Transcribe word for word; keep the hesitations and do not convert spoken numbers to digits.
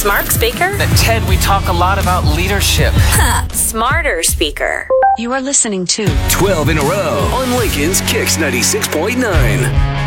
Smart speaker? At Ted, we talk a lot about leadership. Huh. Smarter speaker. You are listening to twelve in a row on Lincoln's Kicks ninety-six point nine.